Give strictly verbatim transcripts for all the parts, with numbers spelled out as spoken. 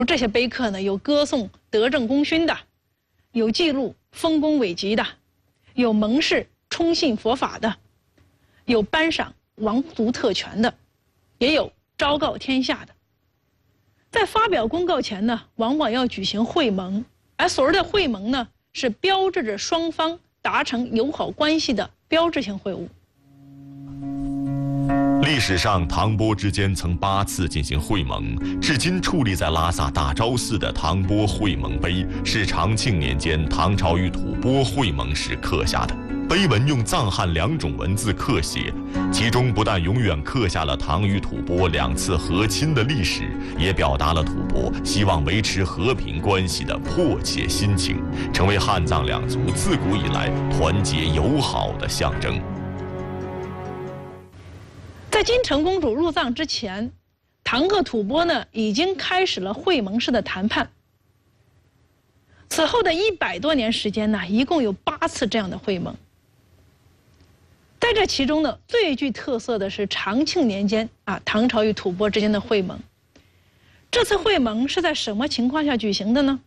这些碑刻呢，有歌颂德政功勋的，有记录丰功伟绩的，有盟誓忠信佛法的，有颁赏王族特权的，也有昭告天下的。在发表公告前呢，往往要举行会盟，而所谓的会盟呢，是标志着双方达成友好关系的标志性会晤。 历史上，唐波之间曾八次进行会盟，至今矗立在拉萨大昭寺的唐波会盟碑，是长庆年间唐朝与吐蕃会盟时刻下的。碑文用藏汉两种文字刻写，其中不但永远刻下了唐与吐蕃两次和亲的历史，也表达了吐蕃希望维持和平关系的迫切心情，成为汉藏两族自古以来团结友好的象征。 在金城公主入藏之前，唐和吐蕃呢已经开始了会盟式的谈判。此后的一百多年时间呢，一共有八次这样的会盟。在这其中呢，最具特色的是长庆年间啊，唐朝与吐蕃之间的会盟。这次会盟是在什么情况下举行的呢？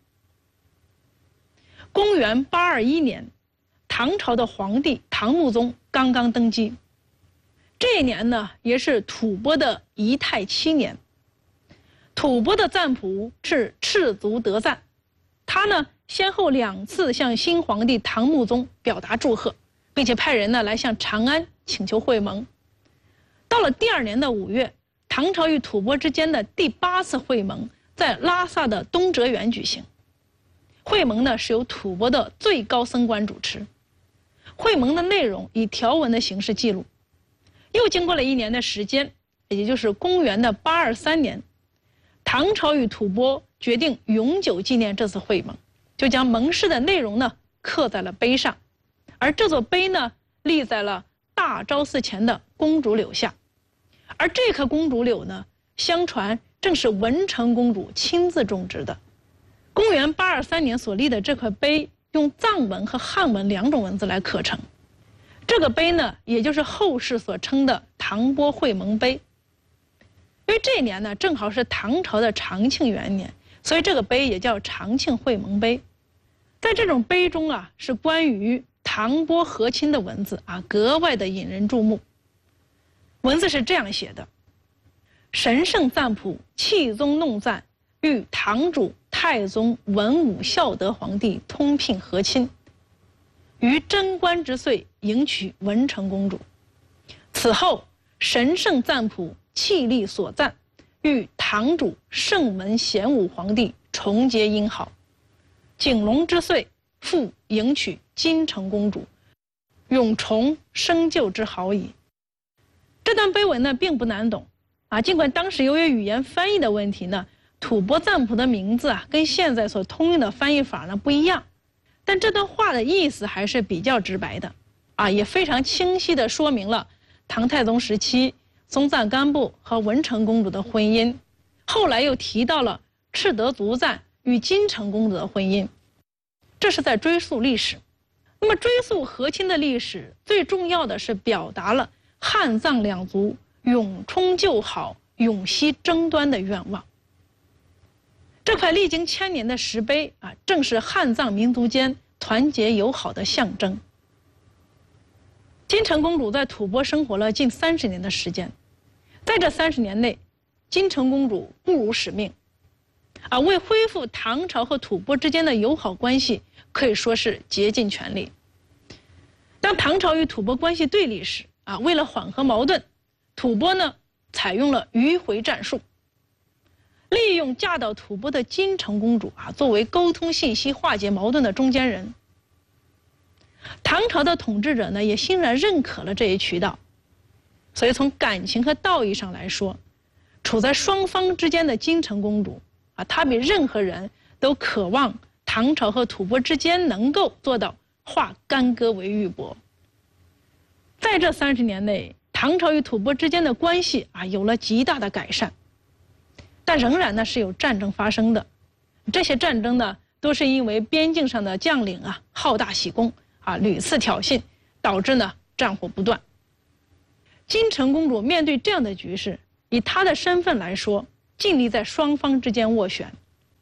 公元八二一年，唐朝的皇帝唐穆宗刚刚登基。这一年呢，也是吐蕃的仪态七年。吐蕃的赞普是赤足德赞，他呢先后两次向新皇帝唐穆宗表达祝贺，并且派人呢来向长安请求会盟。到了第二年的五月，唐朝与吐蕃之间的第八次会盟在拉萨的东哲园举行。会盟呢是由吐蕃的最高僧官主持，会盟的内容以条文的形式记录。又经过了一年的时间，也就是公元的八二三年，唐朝与吐蕃决定永久纪念这次会盟，就将盟誓的内容呢刻在了碑上，而这座碑呢立在了大昭寺前的公主柳下，而这棵公主柳呢，相传正是文成公主亲自种植的。公元八二三年所立的这块碑，用藏文和汉文两种文字来刻成。这个碑呢，也就是后世所称的唐波会盟碑。因为这一年呢，正好是唐朝的长庆元年，所以这个碑也叫长庆会盟碑。在这种碑中啊，是关于唐波和亲的文字啊，格外的引人注目。文字是这样写的：神圣赞普弃宗弄赞，与唐主太宗文武孝德皇帝通聘和亲，于贞观之岁迎娶文成公主。此后，神圣赞普弃力所赞，与唐主圣文显武皇帝重结姻好。景隆之岁，复迎娶金城公主，永重生旧之好矣。这段碑文呢，并不难懂啊，尽管当时由于语言翻译的问题呢，吐蕃赞普的名字啊，跟现在所通用的翻译法呢不一样。但这段话的意思还是比较直白的，啊，也非常清晰地说明了唐太宗时期松赞干布和文成公主的婚姻，后来又提到了赤德族赞与金城公主的婚姻，这是在追溯历史。那么追溯和亲的历史，最重要的是表达了汉藏两族永冲旧好、永息争端的愿望。这块历经千年的石碑啊，正是汉藏民族间团结友好的象征。金城公主在吐蕃生活了近三十年的时间，在这三十年内，金城公主不辱使命，啊，为恢复唐朝和吐蕃之间的友好关系，可以说是竭尽全力。当唐朝与吐蕃关系对立时，啊，为了缓和矛盾，吐蕃呢采用了迂回战术。利用嫁到吐蕃的金城公主啊，作为沟通信息、化解矛盾的中间人。唐朝的统治者呢，也欣然认可了这一渠道，所以从感情和道义上来说，处在双方之间的金城公主啊，她比任何人都渴望唐朝和吐蕃之间能够做到化干戈为玉帛。在这三十年内，唐朝与吐蕃之间的关系啊，有了极大的改善。但仍然呢是有战争发生的，这些战争呢都是因为边境上的将领啊好大喜功啊，屡次挑衅，导致呢战火不断。金城公主面对这样的局势，以她的身份来说，尽力在双方之间斡旋，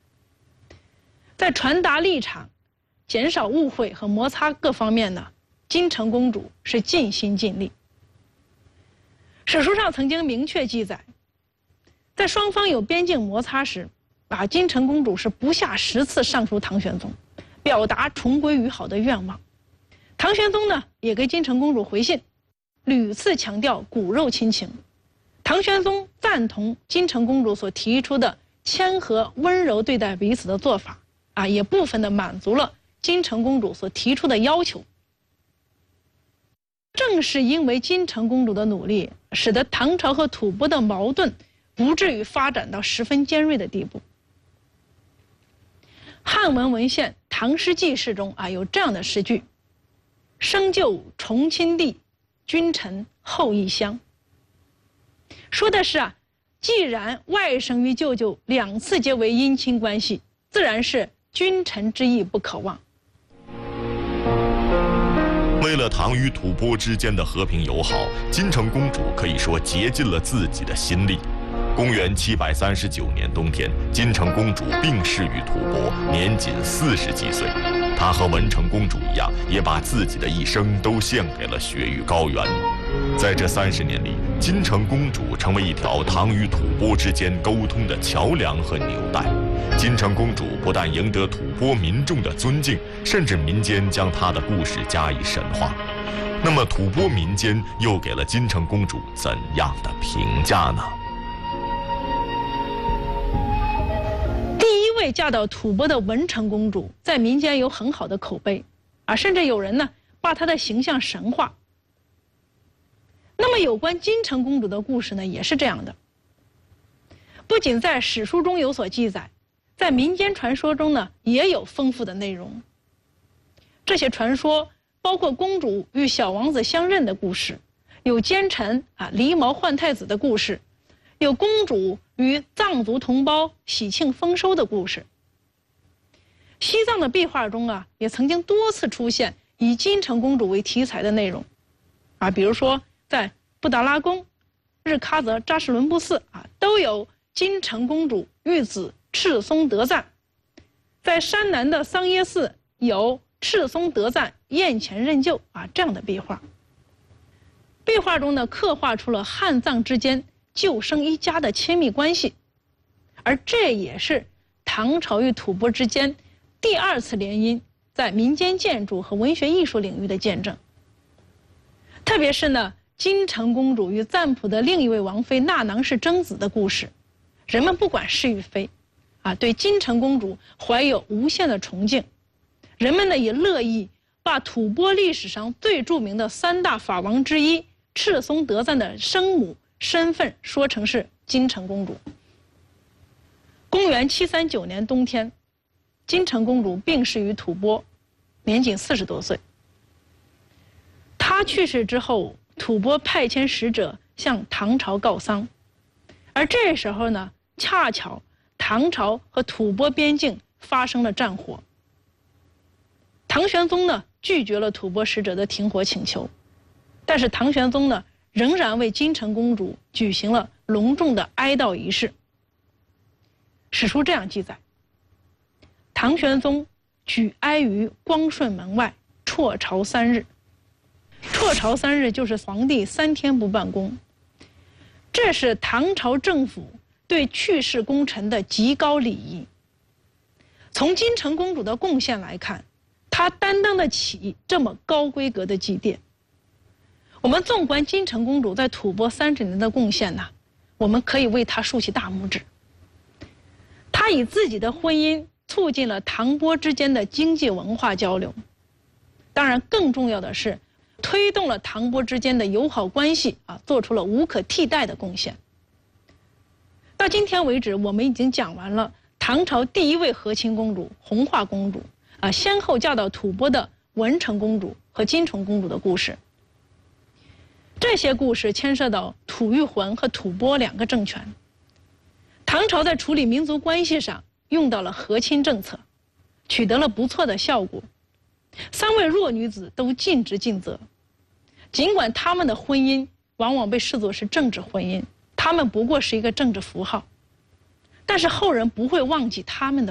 在传达立场、减少误会和摩擦各方面呢，金城公主是尽心尽力。史书上曾经明确记载，在双方有边境摩擦时，啊，金城公主是不下十次上书唐玄宗，表达重归于好的愿望。唐玄宗呢，也给金城公主回信，屡次强调骨肉亲情。唐玄宗赞同金城公主所提出的谦和温柔对待彼此的做法，啊，也部分的满足了金城公主所提出的要求。正是因为金城公主的努力，使得唐朝和吐蕃的矛盾不至于发展到十分尖锐的地步。汉文文献《唐诗纪事》中啊有这样的诗句：“生就重亲地，君臣后异乡。”说的是啊，既然外甥与舅舅两次结为姻亲关系，自然是君臣之义不可忘。 为了唐与吐蕃之间的和平友好，金城公主可以说竭尽了自己的心力。公元七百三十九年冬天，金城公主病逝于吐蕃，年仅四十几岁。她和文成公主一样，也把自己的一生都献给了雪域高原。在这三十年里，金城公主成为一条唐与吐蕃之间沟通的桥梁和纽带。金城公主不但赢得吐蕃民众的尊敬，甚至民间将她的故事加以神化。那么，吐蕃民间又给了金城公主怎样的评价呢？ 第一位嫁到吐蕃的文成公主，在民间有很好的口碑，啊，甚至有人呢把她的形象神化。那么，有关金城公主的故事呢，也是这样的。不仅在史书中有所记载，在民间传说中呢，也有丰富的内容。这些传说包括公主与小王子相认的故事，有奸臣啊狸猫换太子的故事，有公主与藏族同胞喜庆丰收的故事。西藏的壁画中啊，也曾经多次出现以金城公主为题材的内容，啊，比如说在布达拉宫、日喀则扎什伦布寺啊，都有金城公主遇子赤松德赞。在山南的桑耶寺有赤松德赞宴前认救啊这样的壁画。壁画中呢，刻画出了汉藏之间救生一家的亲密关系，而这也是唐朝与吐蕃之间第二次联姻在民间建筑和文学艺术领域的见证。特别是呢，金城公主与赞普的另一位王妃纳囊氏争子的故事，人们不管是与非，啊，对金城公主怀有无限的崇敬。人们呢也乐意把吐蕃历史上最著名的三大法王之一赤松德赞的生母身份说成是金城公主。公元七三九年冬天，金城公主病逝于吐蕃，年仅四十多岁。她去世之后，吐蕃派遣使者向唐朝告丧，而这时候呢，恰巧唐朝和吐蕃边境发生了战火。唐玄宗呢拒绝了吐蕃使者的停火请求，但是唐玄宗呢仍然为金城公主举行了隆重的哀悼仪式。史书这样记载：唐玄宗举哀于光顺门外，辍朝三日。辍朝三日就是皇帝三天不办公，这是唐朝政府对去世功臣的极高礼仪。从金城公主的贡献来看，她担当得起这么高规格的祭奠。我们纵观金城公主在吐蕃三十年的贡献呢，我们可以为她竖起大拇指。她以自己的婚姻促进了唐蕃之间的经济文化交流，当然更重要的是推动了唐蕃之间的友好关系啊，做出了无可替代的贡献。到今天为止，我们已经讲完了唐朝第一位和亲公主弘化公主啊，先后嫁到吐蕃的文成公主和金城公主的故事。这些故事牵涉到吐谷浑和吐蕃两个政权。唐朝在处理民族关系上用到了和亲政策，取得了不错的效果。三位弱女子都尽职尽责，尽管他们的婚姻往往被视作是政治婚姻，他们不过是一个政治符号，但是后人不会忘记他们的